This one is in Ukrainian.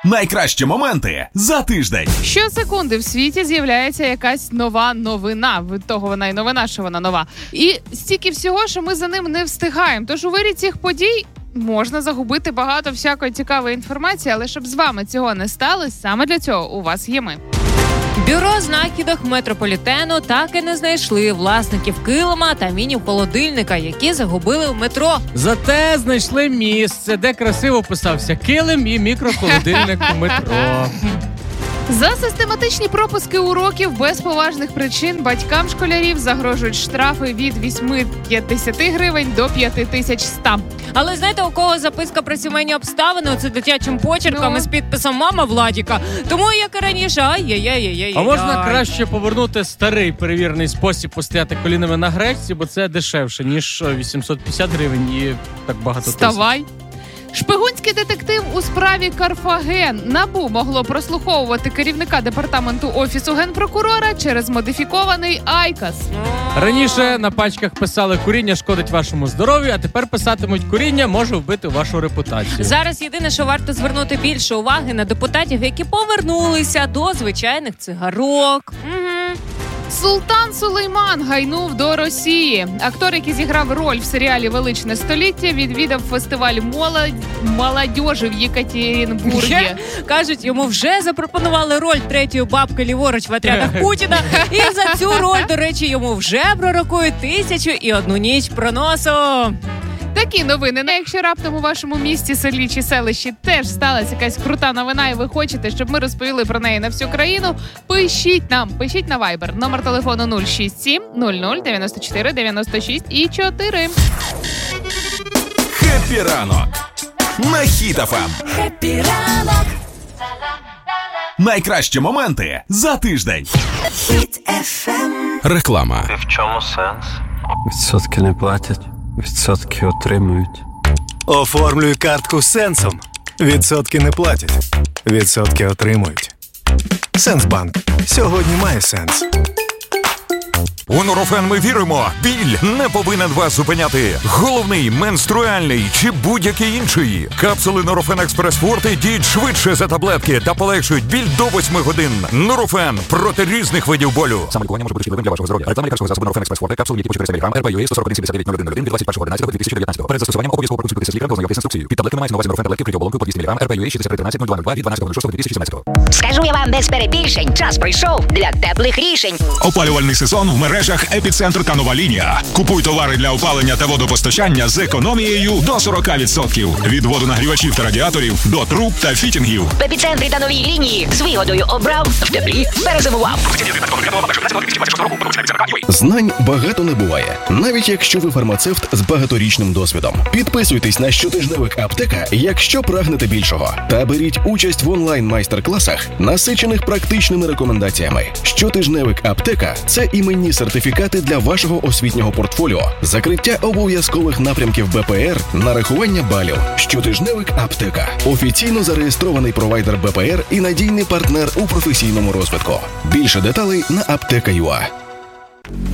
Найкращі моменти за тиждень. Щосекунди в світі з'являється якась нова новина. Від того вона й новина, що вона нова. І стільки всього, що ми за ним не встигаємо. Тож у вирі цих подій можна загубити багато всякої цікавої інформації, але щоб з вами цього не сталося, саме для цього у вас є ми. Бюро знахідок метрополітену так і не знайшли власників килима та міні-холодильника, які загубили в метро. Зате знайшли місце, де красиво писався килим і мікрохолодильник у метро. За систематичні пропуски уроків без поважних причин батькам школярів загрожують штрафи від 80 гривень до 5100. Але знаєте, у кого записка про сімейні обставини, оце дитячим почерком із підписом «Мама Владіка». Тому, як і раніше, ай-яй-яй-яй-яй. А можна краще повернути старий перевірений спосіб постояти колінами на гречці, бо це дешевше, ніж 850 гривень і так багато тисяч. Вставай. Шпигунський детектив у справі Карфаген. НАБУ могло прослуховувати керівника департаменту Офісу Генпрокурора через модифікований айкас. Раніше на пачках писали «Куріння шкодить вашому здоров'ю», а тепер писатимуть «Куріння може вбити вашу репутацію». Зараз єдине, що варто звернути більше уваги на депутатів, які повернулися до звичайних цигарок. Султан Сулейман гайнув до Росії. Актор, який зіграв роль в серіалі «Величне століття», відвідав фестиваль молодіжі в Єкатеринбургі. Кажуть, йому вже запропонували роль третьої бабки ліворуч в отрядах Путіна. І за цю роль, до речі, йому вже пророкують 1001 ніч проносу. Такі новини. Якщо раптом у вашому місті, селі чи селищі теж сталася якась крута новина і ви хочете, щоб ми розповіли про неї на всю країну, пишіть нам. Пишіть на Viber. Номер телефону 067 00 94 96 і 4. Хеппі ранок на Хіт FM. Хеппі ранок. Найкращі моменти за тиждень. Хіт FM. Реклама. І в чому сенс? Відсотки не платять, відсотки отримують. Оформлюй картку з Сенсом. Відсотки не платять, відсотки отримують. Сенсбанк. Сьогодні має сенс. У Нурофен ми віримо, біль не повинен вас зупиняти. Головний, менструальний чи будь-який інший. Капсули Нурофен Експрес Форте діють швидше за таблетки та полегшують біль до 8 годин. Нурофен проти різних видів болю. Саме лікування може бути шкідливим для вашого здоров'я. Реклама лікарського засобу Нурофен Експрес Форте, капсули діють по 400 мг, РПЮ 141-79-01 від 21.11.2019. Перед застосуванням обов'язково проконсультуйтеся з лікарем, ознайомтесь з інструкцією. Під таблетками мається на увазі Нурофен таблетки кріоболонкою по 200 мг, РПЮ 6313-0202 від 12.06.2017. Скажу я вам без перебільшень, час прийшов для теплих рішень. Опалювальний сезон в мережах «Епіцентр» та «Нова лінія». Купуй товари для опалення та водопостачання з економією до 40%. Від водонагрівачів та радіаторів до труб та фітінгів. В «Епіцентрі» та «Новій лінії» з вигодою обрав, в теплі перезимував. Знань багато не буває, навіть якщо ви фармацевт з багаторічним досвідом. Підписуйтесь на щотижневик «Аптека», якщо прагнете більшого. Та беріть участь в онлайн-майстер-класах, насичених практичними рекомендаціями. Щотижневик «Аптека» – це іменні сертифікати для вашого освітнього портфоліо, закриття обов'язкових напрямків БПР, нарахування балів. Щотижневик «Аптека» – офіційно зареєстрований провайдер БПР і надійний партнер у професійному розвитку. Більше деталей на apteka.ua.